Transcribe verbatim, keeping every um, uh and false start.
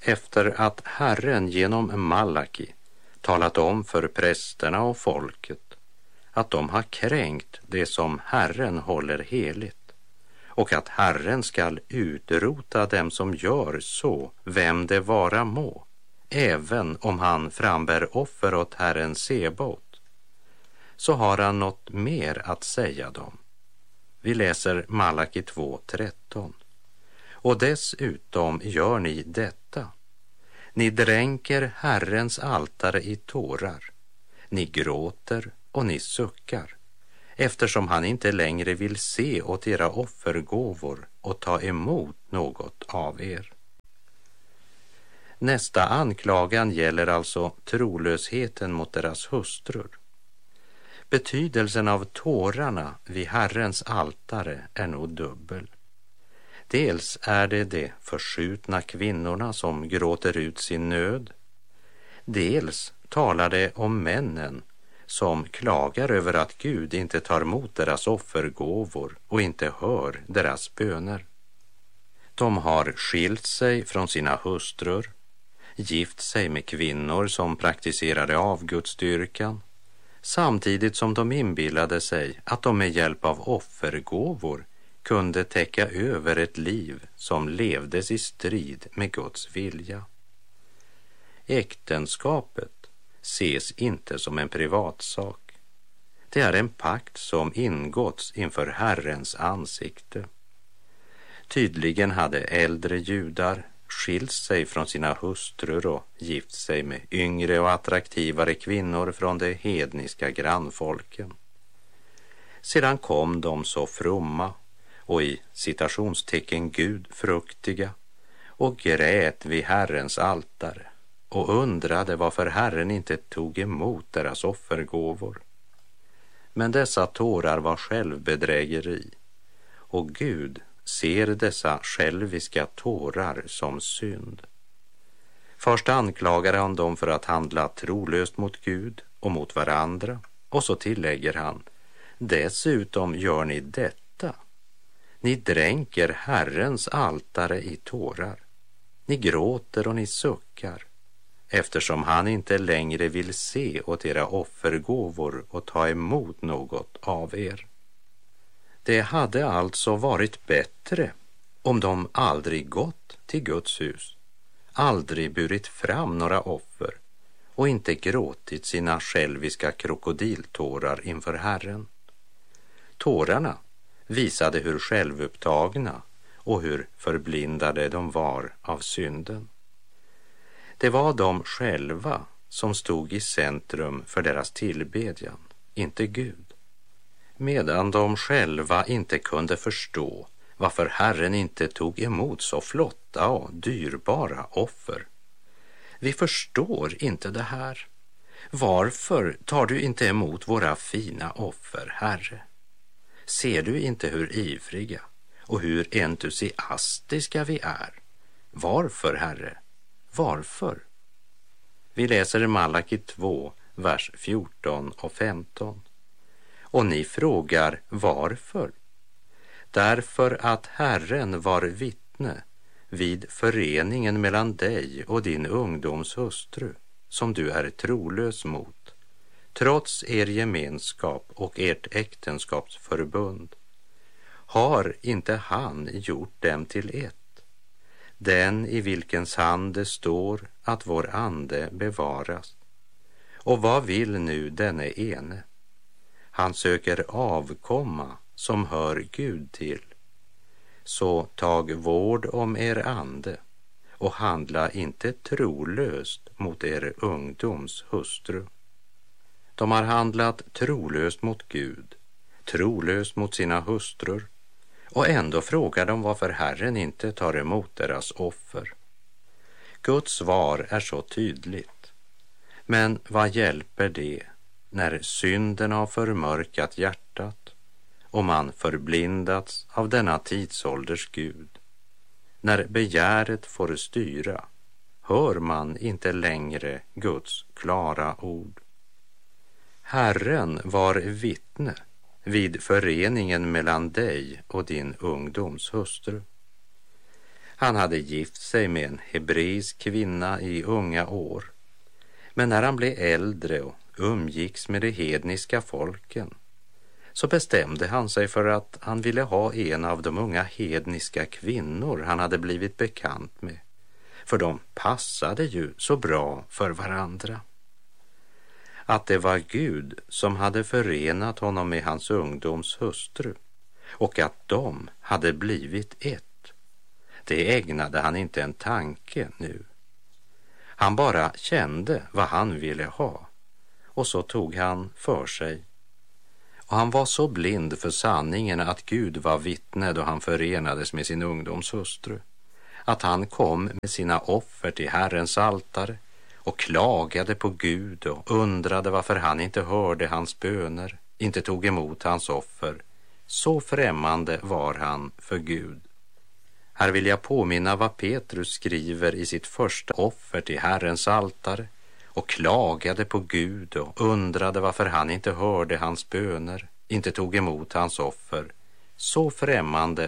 efter att Herren genom Malaki talat om för prästerna och folket att de har kränkt det som Herren håller heligt och att Herren skall utrota dem som gör så, vem det vara må, även om han frambär offer åt Herren Sebaot, så har han något mer att säga dem. Vi läser Malaki två tretton. Och dessutom gör ni detta. Ni dränker Herrens altare i tårar. Ni gråter och ni suckar, eftersom han inte längre vill se åt era offergåvor och ta emot något av er. Nästa anklagan gäller alltså trolösheten mot deras hustrur. Betydelsen av tårarna vid Herrens altare är nog dubbel. Dels är det de förskjutna kvinnorna som gråter ut sin nöd. Dels talar det om männen som klagar över att Gud inte tar emot deras offergåvor och inte hör deras böner. De har skilt sig från sina hustrur, gift sig med kvinnor som praktiserade avgudsdyrkan, samtidigt som de inbillade sig att de med hjälp av offergåvor kunde täcka över ett liv som levdes i strid med Guds vilja. Äktenskapet ses inte som en privatsak. Det är en pakt som ingåtts inför Herrens ansikte. Tydligen hade äldre judar skilt sig från sina hustrur och gift sig med yngre och attraktivare kvinnor från de hedniska grannfolken. Sedan kom de så fromma och i citationstecken gudfruktiga och grät vid Herrens altare och undrade varför Herren inte tog emot deras offergåvor. Men dessa tårar var självbedrägeri, och Gud ser dessa själviska tårar som synd. Först anklagar han dem för att handla trolöst mot Gud och mot varandra, och så tillägger han: dessutom gör ni detta. Ni dränker Herrens altare i tårar. Ni gråter och ni suckar, eftersom han inte längre vill se åt era offergåvor och ta emot något av er. Det hade alltså varit bättre om de aldrig gått till Guds hus, aldrig burit fram några offer och inte gråtit sina själviska krokodiltårar inför Herren. Tårarna visade hur självupptagna och hur förblindade de var av synden. Det var de själva som stod i centrum för deras tillbedjan, inte Gud. Medan de själva inte kunde förstå varför Herren inte tog emot så flotta och dyrbara offer. Vi förstår inte det här. Varför tar du inte emot våra fina offer, Herre? Ser du inte hur ivriga och hur entusiastiska vi är? Varför, Herre? Varför? Vi läser Malaki två, vers fjorton och femton. Och ni frågar varför? Därför att Herren var vittne vid föreningen mellan dig och din ungdoms hustru, som du är trolös mot, trots er gemenskap och ert äktenskapsförbund. Har inte han gjort dem till ett? Den i vilkens hand det står att vår ande bevaras. Och vad vill nu denne ene? Han söker avkomma som hör Gud till. Så tag vård om er ande och handla inte trolöst mot er ungdoms hustru. De har handlat trolöst mot Gud, trolöst mot sina hustrur, och ändå frågar de varför Herren inte tar emot deras offer. Guds svar är så tydligt. Men vad hjälper det när synden har förmörkat hjärtat och man förblindats av denna tidsålders Gud? När begäret får styra hör man inte längre Guds klara ord. Herren var vittne vid föreningen mellan dig och din ungdoms hustru. Han hade gift sig med en hebreisk kvinna i unga år. Men när han blev äldre och umgicks med de hedniska folken så bestämde han sig för att han ville ha en av de unga hedniska kvinnor han hade blivit bekant med. För de passade ju så bra för varandra. Att det var Gud som hade förenat honom med hans ungdoms hustru och att de hade blivit ett, det ägnade han inte en tanke nu. Han bara kände vad han ville ha och så tog han för sig. Och han var så blind för sanningen att Gud var vittne då han förenades med sin ungdoms hustru, att han kom med sina offer till Herrens altare och klagade på Gud och undrade varför han inte hörde hans böner, inte tog emot hans offer. Så främmande var han för Gud. Här vill jag påminna vad Petrus skriver i sitt första offer till Herrens altare och klagade på Gud och undrade varför han inte hörde hans böner, inte tog emot hans offer. Så främmande